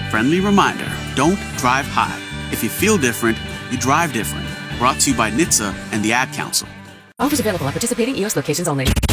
Friendly reminder, don't drive high. If you feel different, you drive different. Brought to you by NHTSA and the Ad Council. Offers available at participating EOS locations only.